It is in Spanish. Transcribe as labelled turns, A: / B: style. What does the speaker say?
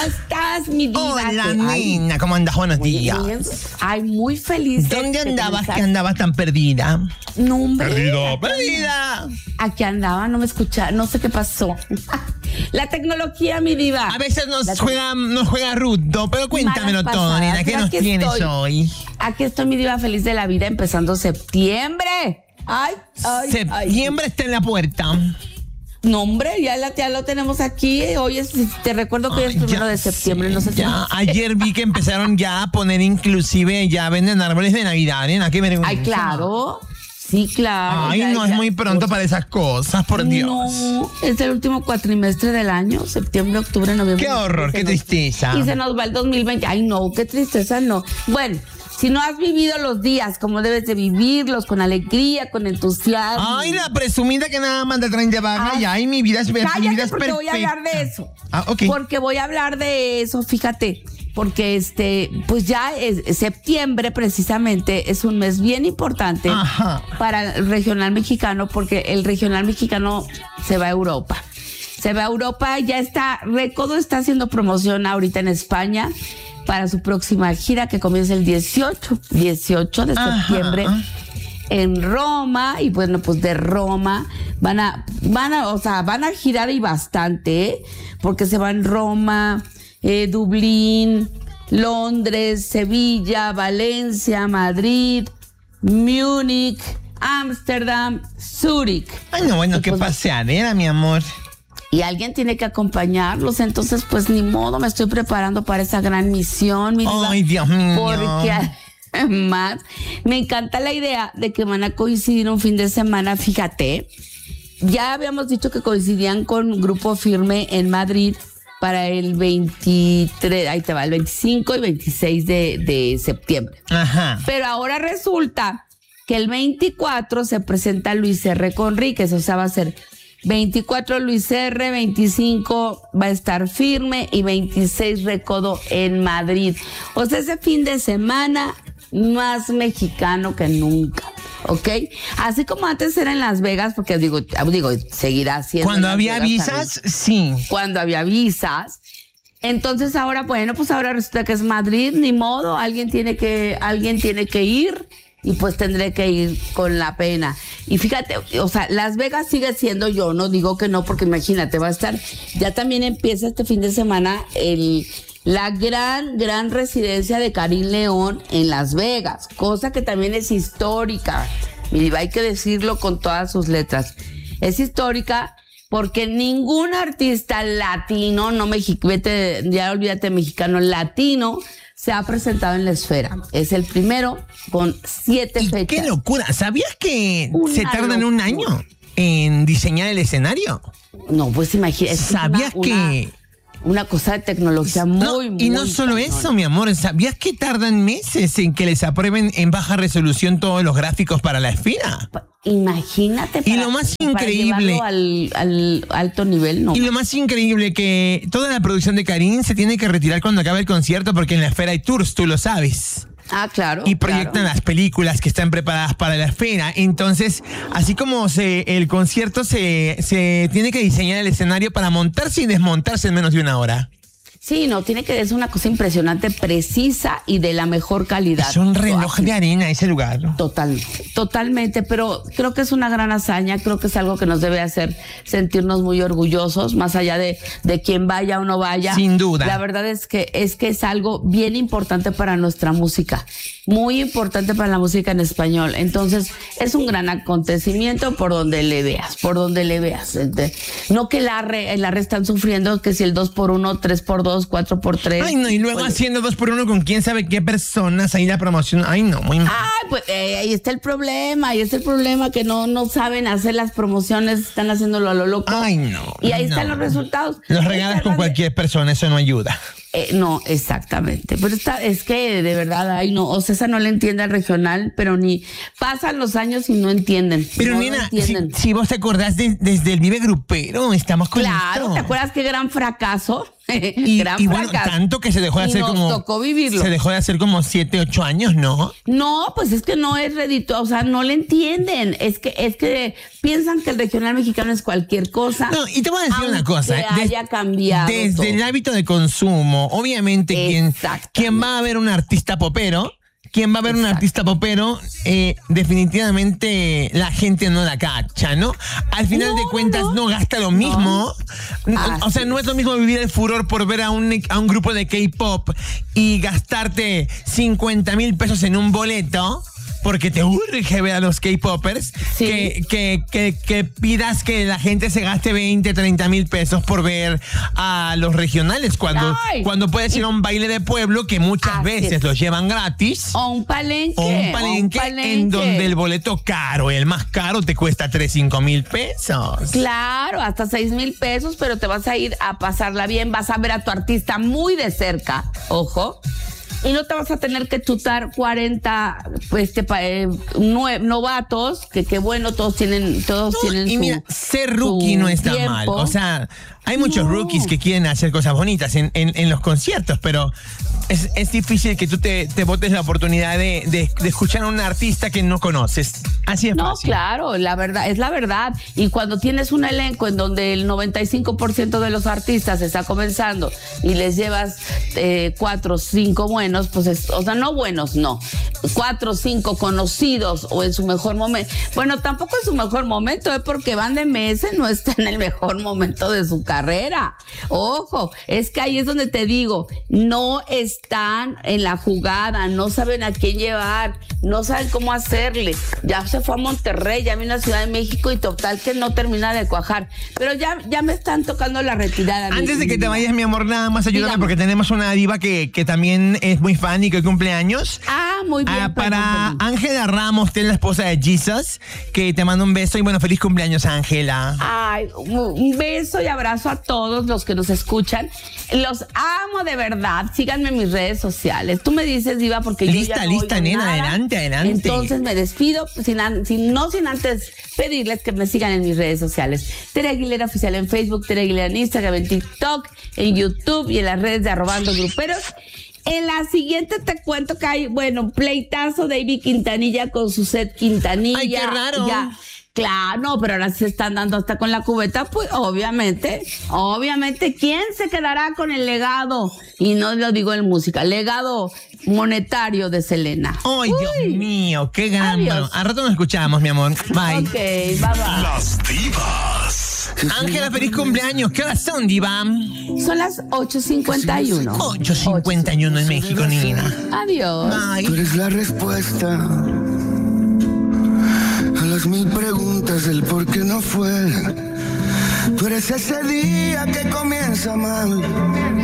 A: estás, mi diva?
B: Hola, nena, ¿cómo andas? Buenos días.
A: Ay, muy feliz.
B: ¿Dónde andabas que andabas tan perdida?
A: No, hombre.
B: Perdida.
A: Aquí andaba, no me escuchaba, no sé qué pasó. La tecnología, mi diva.
B: A veces nos juega rudo, pero cuéntamelo todo, nena. ¿Qué nos tienes hoy?
A: Aquí estoy, mi diva, feliz de la vida, empezando septiembre.
B: Septiembre está en la puerta.
A: No, hombre, ya lo tenemos aquí. Hoy te recuerdo que hoy es 1 de septiembre, no sé si...
B: Ayer vi que empezaron ya a poner, inclusive, ya venden árboles de Navidad, nena, qué vergüenza.
A: Ay, claro. Sí, claro.
B: Ay, no es muy pronto para esas cosas, por Dios.
A: No, es el último cuatrimestre del año, septiembre, octubre, noviembre.
B: Qué horror, qué tristeza.
A: Y se nos va el 2020. Ay, no, qué tristeza, no. Bueno, si no has vivido los días como debes de vivirlos, con alegría, con entusiasmo.
B: Ay, la presumida que nada más te traen de vaga. Ay, mi vida es perfecta.
A: Cállate, porque voy a hablar de eso.
B: Ok.
A: Porque voy a hablar de eso, fíjate. Porque pues ya septiembre precisamente es un mes bien importante para el regional mexicano, porque el regional mexicano se va a Europa. Ya está, Recodo está haciendo promoción ahorita en España para su próxima gira que comienza el 18 de septiembre en Roma. Y bueno, pues de Roma van a girar y bastante, porque se van Roma, Dublín, Londres, Sevilla, Valencia, Madrid, Múnich, Ámsterdam, Zúrich.
B: Ay, no, bueno, qué paseadera, mi amor.
A: Y alguien tiene que acompañarlos, entonces pues ni modo, me estoy preparando para esa gran misión, mi diva.
B: Ay, Dios mío.
A: Porque además me encanta la idea de que van a coincidir un fin de semana, fíjate. Ya habíamos dicho que coincidían con Grupo Firme en Madrid para el 23, ahí te va, el 25 y 26 de septiembre. Pero ahora resulta que el 24 se presenta Luis R. Conríquez, o sea, va a ser 24 Luis R., 25 va a estar Firme y 26 Recodo en Madrid. O sea, ese fin de semana más mexicano que nunca. ¿Ok? Así como antes era en Las Vegas, porque digo, seguirá siendo.
B: Cuando había visas, sí.
A: Cuando había visas. Entonces ahora, bueno, pues ahora resulta que es Madrid, ni modo, alguien tiene que ir, y pues tendré que ir con la pena. Y fíjate, o sea, Las Vegas sigue siendo, yo no digo que no, porque imagínate, va a estar, ya también empieza este fin de semana la gran residencia de Karim León en Las Vegas, cosa que también es histórica. Y hay que decirlo con todas sus letras. Es histórica porque ningún artista latino, ya olvídate mexicano, latino, se ha presentado en la esfera. Es el primero con 7 fechas.
B: ¡Qué locura! ¿Sabías que se tardan un año en diseñar el escenario?
A: No, pues imagínate.
B: ¿Sabías que...?
A: Una cosa de tecnología muy
B: y no solo eso, mi amor, ¿sabías que tardan meses en que les aprueben en baja resolución todos los gráficos para la esfera?
A: Imagínate.
B: Y lo más increíble,
A: para llevarlo al alto nivel, ¿no?
B: Y lo más increíble, que toda la producción de Karim se tiene que retirar cuando acabe el concierto, porque en la esfera hay tours, tú lo sabes.
A: Ah, claro.
B: Y proyectan las películas que están preparadas para la esfera. Entonces, así como el concierto se tiene que diseñar el escenario para montarse y desmontarse en menos de una hora.
A: Sí, no, es una cosa impresionante, precisa y de la mejor calidad.
B: Es un reloj de arena ese lugar.
A: Totalmente, pero creo que es una gran hazaña, creo que es algo que nos debe hacer sentirnos muy orgullosos, más allá de quien vaya o no vaya.
B: Sin duda.
A: La verdad es que es algo bien importante para nuestra música, muy importante para la música en español. Entonces, es un gran acontecimiento por donde le veas. No que la RE están sufriendo, que si el 2x1, 3x2, 4x3.
B: Ay, no, y luego haciendo 2x1 con quién sabe qué personas, ahí la promoción. Ay, no, muy mal.
A: Ay, pues ahí está el problema, que no saben hacer las promociones, están haciéndolo a lo loco.
B: Ay, no.
A: Y ahí están los resultados.
B: Los regalas con cualquier persona, eso no ayuda.
A: No, exactamente. Pero es que de verdad, ay, no, o sea, esa no le entiende al regional, pero ni pasan los años y no entienden.
B: Pero nena, si vos te acordás desde el Vive Grupero, estamos con
A: Claro,
B: esto.
A: ¿te acuerdas qué gran fracaso?
B: Y bueno, tanto que se dejó de hacer como...
A: tocó vivirlo.
B: Se dejó de hacer como 7, 8 años, ¿no?
A: No, pues es que no es redito, o sea, no le entienden. Es que piensan que el regional mexicano es cualquier cosa.
B: No, y te voy a decir una cosa.
A: Haya cambiado
B: desde
A: todo.
B: El hábito de consumo, obviamente quien va a ver un artista popero, definitivamente la gente no la cacha, ¿no? Al final de cuentas no gasta lo mismo. O sea, no es lo mismo vivir el furor por ver a un grupo de K-pop y gastarte 50,000 pesos en un boleto, porque te urge ver a los K-popers, que pidas que la gente se gaste 20, 30,000 pesos por ver a los regionales, cuando puedes ir a un baile de pueblo que muchas veces los llevan gratis.
A: O un palenque
B: En donde el boleto caro, el más caro, te cuesta 3,000-5,000 pesos.
A: Claro, hasta 6,000 pesos, pero te vas a ir a pasarla bien, vas a ver a tu artista muy de cerca, ojo. Y no te vas a tener que chutar 40 novatos, que bueno, todos tienen
B: y mira, ser rookie no está mal. O sea, hay muchos rookies que quieren hacer cosas bonitas en los conciertos, pero es difícil que tú te botes la oportunidad de escuchar a un artista que no conoces. Así es fácil.
A: No, claro, la verdad, es la verdad. Y cuando tienes un elenco en donde el 95% de los artistas está comenzando y les llevas 4 o 5 buenos, pues o sea, no buenos, no. 4 o 5 conocidos o en su mejor momento. Bueno, tampoco en su mejor momento, porque Van de Mese no está en el mejor momento de su carrera. Ojo, es que ahí es donde te digo, no están en la jugada, no saben a quién llevar, no saben cómo hacerle. Ya se fue a Monterrey, ya vino a Ciudad de México y total que no termina de cuajar. Pero ya me están tocando la retirada.
B: Antes de que te vayas, mi amor, nada más ayúdame, porque tenemos una diva que también es muy fan y que cumple años.
A: Muy bien.
B: Para Ángela Ramos, la esposa de Jesus, que te mando un beso y bueno, feliz cumpleaños, Ángela.
A: Ay, un beso y abrazo a todos los que nos escuchan. Los amo de verdad. Síganme en mis redes sociales. Tú me dices, diva, porque yo ya no
B: lista, nena,
A: nada.
B: adelante.
A: Entonces me despido sin antes pedirles que me sigan en mis redes sociales. Tere Aguilera Oficial en Facebook, Tere Aguilera en Instagram, en TikTok, en YouTube y en las redes de Arrobando Gruperos. En la siguiente te cuento que hay, pleitazo David Quintanilla con su set Quintanilla.
B: ¡Ay, qué raro!
A: Ya, claro, no, pero ahora se están dando hasta con la cubeta, pues obviamente, ¿quién se quedará con el legado? Y no lo digo en música, legado monetario de Selena.
B: ¡Ay, Dios mío! ¡Qué gran! Bueno, a rato nos escuchamos, mi amor. Bye.
A: Ok, bye.
C: Las divas.
B: Ángela, feliz cumpleaños. ¿Qué horas son, diva?
A: Son las 8:51.
B: 8:51 en México, Nina.
A: Adiós.
B: Bye.
C: Tú eres la respuesta a las 1000 preguntas del por qué no fue. Tú eres ese día que comienza mal